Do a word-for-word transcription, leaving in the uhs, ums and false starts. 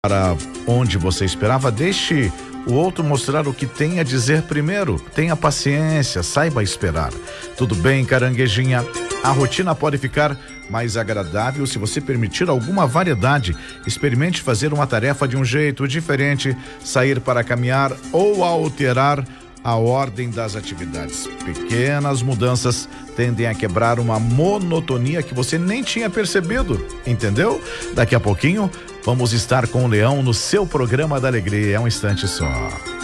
para onde você esperava, deixe o outro mostrar o que tem a dizer primeiro. Tenha paciência, saiba esperar. Tudo bem, caranguejinha? A rotina pode ficar mais agradável se você permitir alguma variedade. Experimente fazer uma tarefa de um jeito diferente, sair para caminhar ou alterar a ordem das atividades. Pequenas mudanças tendem a quebrar uma monotonia que você nem tinha percebido, entendeu? Daqui a pouquinho vamos estar com o Leão no seu programa da alegria. É um instante só.